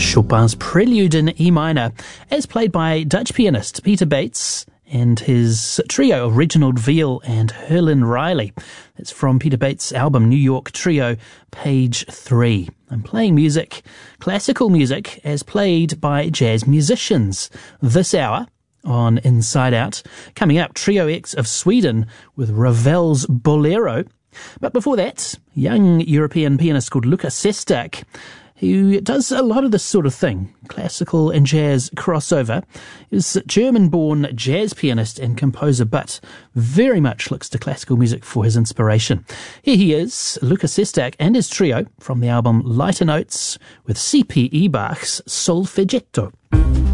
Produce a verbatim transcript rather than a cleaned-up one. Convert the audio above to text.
Chopin's Prelude in E minor, as played by Dutch pianist Peter Bates and his trio of Reginald Veal and Herlin Riley. That's from Peter Bates' album New York Trio, page three. I'm playing music, classical music, as played by jazz musicians this hour on Inside Out. Coming up, Trio X of Sweden with Ravel's Bolero. But before that, young European pianist called Luca Sestak, who does a lot of this sort of thing, classical and jazz crossover. He's a German-born jazz pianist and composer, but very much looks to classical music for his inspiration. Here he is, Luca Sestak and his trio from the album Lighter Notes with C P Ebach's Solfeggetto.